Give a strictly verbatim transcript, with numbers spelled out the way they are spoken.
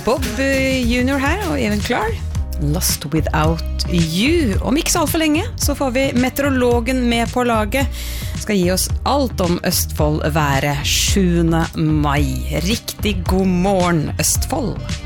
Bob junior her og Even Klar. Lost Without You. Om ikke så alt for lenge så får vi meteorologen med på laget. Skal gi oss alt om Østfold været sjuende mai. Riktig god morgen, Østfold.